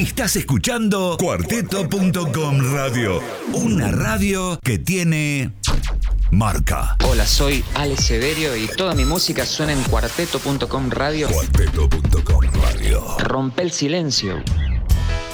Estás escuchando Cuarteto.com Radio, una radio que tiene marca. Hola, soy Ale Severio y toda mi música suena en Cuarteto.com Radio. Cuarteto.com Radio. Rompe el silencio.